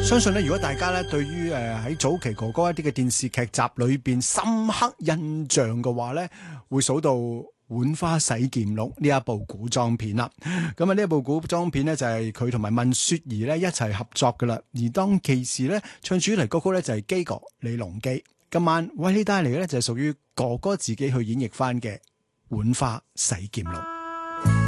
相信咧，如果大家咧對於喺早期哥哥一啲嘅電視劇集裏邊深刻印象嘅話咧，會數到《浣花洗劍錄》呢一部古裝片啦。咁啊，呢一部古裝片呢，就係佢同埋問雪兒咧一齊合作噶啦。而當其時咧唱主題歌曲咧就係基哥李龍基。今晚為你帶嚟嘅咧就係屬於哥哥自己去演繹翻嘅《浣花洗劍錄》。